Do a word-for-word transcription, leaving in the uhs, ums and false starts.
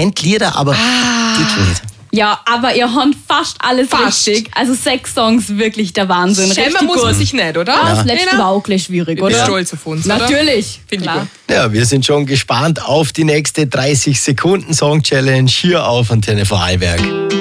kennt Lieder, aber Ah. Titel nicht. Ja, aber ihr habt fast alles Fast. richtig. Also sechs Songs, wirklich der Wahnsinn. Schämen Richtig muss gut. man sich nicht, oder? Ah, das Ja. letzte war auch gleich schwierig, Ich bin oder? stolz auf uns, oder? Natürlich. Finde ich Klar. gut. Ja, wir sind schon gespannt auf die nächste dreißig Sekunden Song Challenge hier auf Antenne Vorarlberg.